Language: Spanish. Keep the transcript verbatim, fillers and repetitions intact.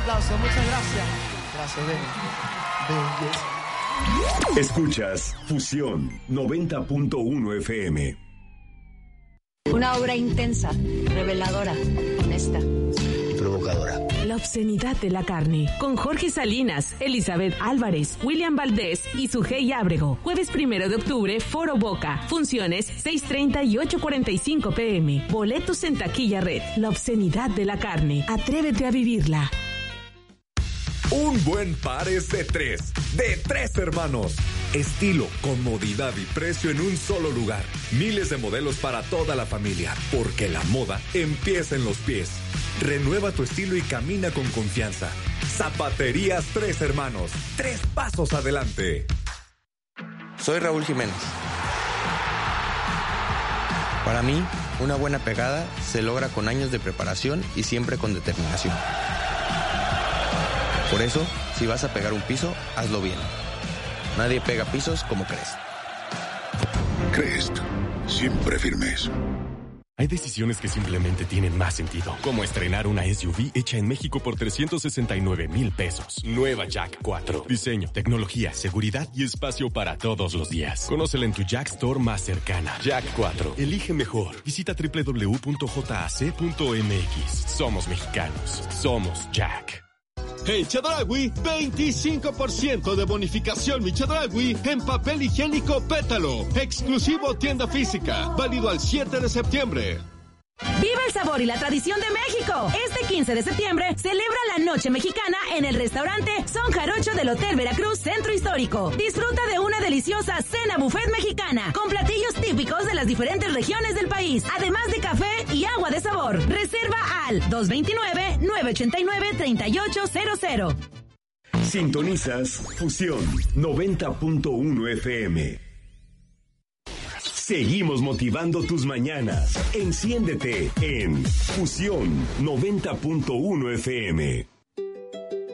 aplauso. Muchas gracias. Gracias, Benny. Escuchas Fusión noventa punto uno F M. Una obra intensa, reveladora, honesta. Provocadora. La obscenidad de la carne. Con Jorge Salinas, Elizabeth Álvarez, William Valdés y Sujei Ábrego. Jueves primero de octubre, Foro Boca. Funciones seis treinta y ocho cuarenta y cinco pm. Boletos en Taquilla Red. La obscenidad de la carne. Atrévete a vivirla. Un buen par es de tres. De tres hermanos. Estilo, comodidad y precio en un solo lugar. Miles de modelos para toda la familia. Porque la moda empieza en los pies. Renueva tu estilo y camina con confianza. Zapaterías Tres Hermanos. Tres pasos adelante. Soy Raúl Jiménez. Para mí, una buena pegada se logra con años de preparación y siempre con determinación. Por eso, si vas a pegar un piso, hazlo bien. Nadie pega pisos como Crest. Crest, siempre firmes. Hay decisiones que simplemente tienen más sentido, como estrenar una S U V hecha en México por trescientos sesenta y nueve mil pesos. Nueva Jack cuatro. Diseño, tecnología, seguridad y espacio para todos los días. Conócela en tu Jack Store más cercana. Jack cuatro. Elige mejor. Visita doble u doble u doble u punto jac punto m x. Somos mexicanos. Somos Jack. En Chedraui, veinticinco por ciento de bonificación mi Chedraui en papel higiénico Pétalo. Exclusivo tienda física. Válido al siete de septiembre. ¡Viva el sabor y la tradición de México! Este quince de septiembre celebra la Noche Mexicana en el restaurante Son Jarocho del Hotel Veracruz Centro Histórico. Disfruta de una deliciosa cena buffet mexicana con platillos típicos de las diferentes regiones del país, además de café y agua de sabor. Reserva al dos dos nueve, nueve ocho nueve, tres ocho cero cero. Sintonizas Fusión noventa punto uno F M. Seguimos motivando tus mañanas. Enciéndete en Fusión noventa punto uno F M.